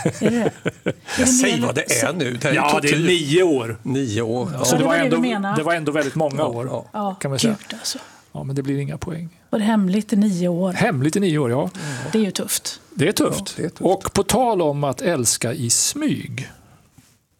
Är det? Säg vad det är nu. Det är det är 9 år. 9 år. Ja. Så det var ändå väldigt många år. Ja, kan man säga. Gud alltså. Ja, men det blir inga poäng. Var det hemligt i 9 år? Hemligt i 9 år, ja. Det är ju tufft. Det är tufft. Ja, det är tufft. Och på tal om att älska i smyg